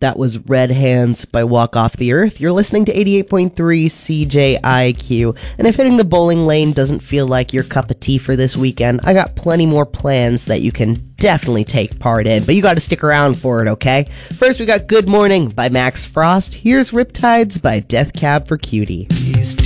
That was Red Hands by Walk Off the Earth. You're listening to 88.3 CJIQ. And if hitting the bowling lane doesn't feel like your cup of tea for this weekend, I got plenty more plans that you can definitely take part in. But you got to stick around for it, okay? First, we got Good Morning by Max Frost. Here's Riptides by Death Cab for Cutie.